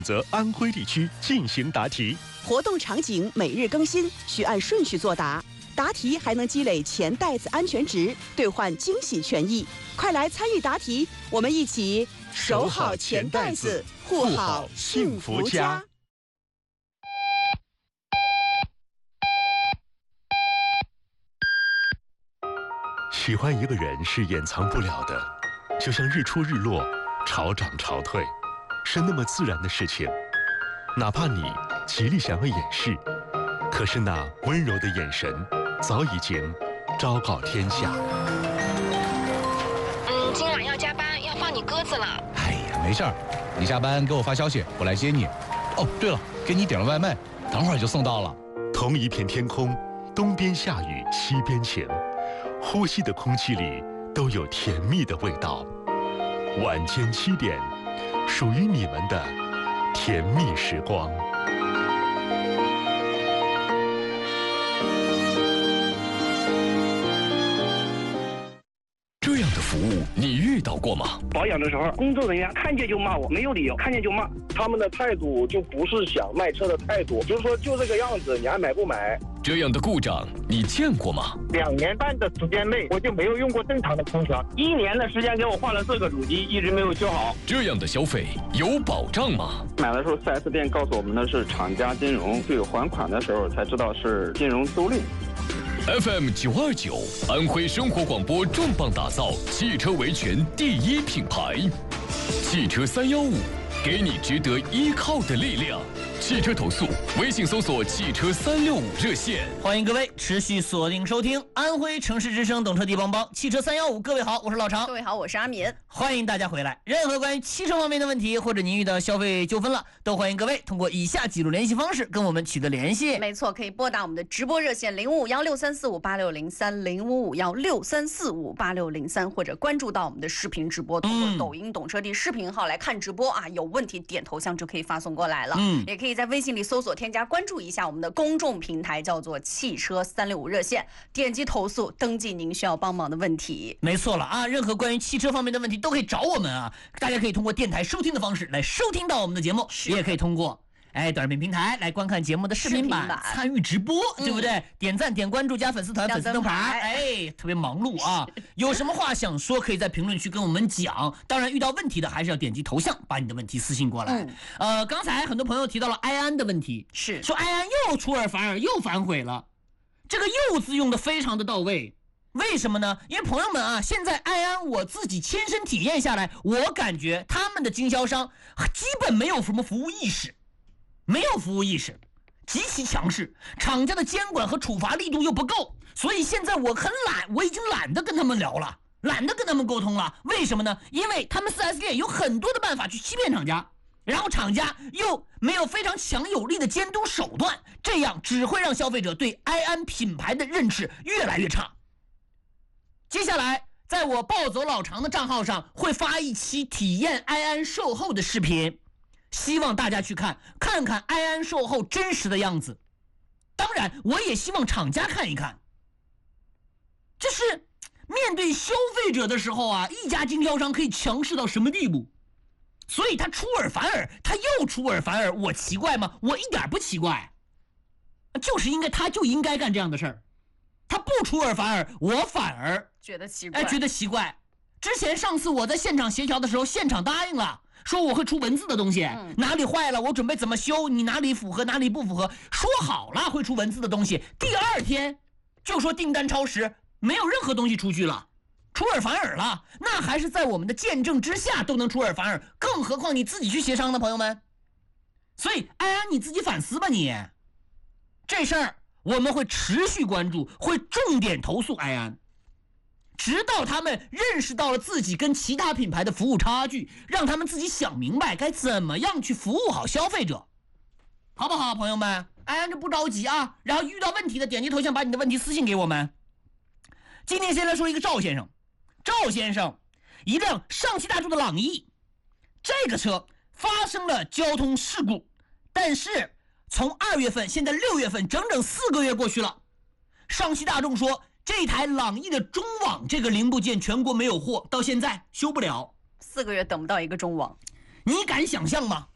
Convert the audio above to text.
则安徽地区进行答题。 活动场景每日更新，需按顺序作答。答题还能积累钱袋子安全值，兑换惊喜权益。快来参与答题，我们一起守好钱袋子，护好幸福家。 喜欢一个人是掩藏不了的，就像日出日落、潮涨潮退，是那么自然的事情。哪怕你极力想要掩饰，可是那温柔的眼神早已经昭告天下。 今晚要加班，要放你鸽子了。 哎呀，没事儿，你下班给我发消息，我来接你。哦，对了，给你点了外卖，等会儿就送到了。 同一片天空，东边下雨，西边晴，呼吸的空气里都有甜蜜的味道。晚间7点，属于你们的甜蜜时光。 这样的服务你遇到过吗？ 保养的时候，工作人员看见就骂我，没有理由，看见就骂。 他们的态度就不是想卖车的态度，就是说就这个样子，你爱买不买。 这样的故障你见过吗 ？2年半的时间内，我就没有用过正常的空调。1年的时间给我换了4个主机，一直没有修好。 这样的消费有保障吗？ 买的时候 4S 店告诉我们的是厂家金融，对还款的时候才知道是金融租赁。 FM 929，安徽生活广播重磅打造汽车维权第1品牌，汽车315，给你值得依靠的力量。汽车投诉，微信搜索汽车365热线。 欢迎各位持续锁定收听安徽城市之声懂车帝帮帮汽车315。各位好，我是老常。 各位好，我是阿敏。 欢迎大家回来。任何关于汽车方面的问题，或者您遇到消费纠纷了，都欢迎各位通过以下几路联系方式跟我们取得联系。 没错，可以拨打我们的直播热线055163458603，055163458603，或者关注到我们的视频直播，通过抖音懂车帝视频号来看直播啊。有问题点头像就可以发送过来了。也可以在微信里搜索添加关注一下我们的公众平台，叫做汽车365热线，点击投诉登记您需要帮忙的问题。 没错了啊，任何关于汽车方面的问题都可以找我们啊。大家可以通过电台收听的方式来收听到我们的节目，也可以通过短视频平台来观看节目的视频版，参与直播，对不对？点赞、点关注、加粉丝团、粉丝灯牌，特别忙碌啊！有什么话想说，可以在评论区跟我们讲。当然，遇到问题的还是要点击头像，把你的问题私信过来。刚才很多朋友提到了埃安的问题， 是说埃安又出尔反尔，又反悔了。这个“又”字用的非常的到位。为什么呢？因为朋友们啊，现在埃安我自己亲身体验下来，我感觉他们的经销商基本没有什么服务意识。没有服务意识，极其强势，厂家的监管和处罚力度又不够，所以现在我很懒，我已经懒得跟他们聊了，懒得跟他们沟通了。为什么呢？因为他们 4S 店有很多的办法去欺骗厂家，然后厂家又没有非常强有力的监督手段，这样只会让消费者对埃安品牌的认识越来越差。接下来在我暴走老常的账号上会发一期体验埃安售后的视频，希望大家去看看埃安售后真实的样子。当然我也希望厂家看一看，这是面对消费者的时候啊，一家经销商可以强势到什么地步。所以他出尔反尔，他又出尔反尔，我奇怪吗？我一点不奇怪，就是他就应该干这样的事儿。他不出尔反尔，我反而觉得奇怪。 上次我在现场协调的时候，现场答应了，说我会出文字的东西，哪里坏了我准备怎么修，你哪里符合哪里不符合，说好了会出文字的东西，第2天就说订单超时，没有任何东西出去了，出尔反尔了。那还是在我们的见证之下都能出尔反尔，更何况你自己去协商的朋友们。所以埃安你自己反思吧，你这事儿我们会持续关注，会重点投诉埃安，直到他们认识到了自己跟其他品牌的服务差距，让他们自己想明白该怎么样去服务好消费者，好不好，朋友们？埃安就不着急啊，然后遇到问题的点击头像，把你的问题私信给我们。今天先来说一个赵先生，一辆上汽大众的朗逸，这个车发生了交通事故，但是从2月份现在6月份整整4个月过去了，上汽大众说这台朗逸的中网这个零部件全国没有货，到现在修不了， 4个月等不到一个中网。 你敢想象吗？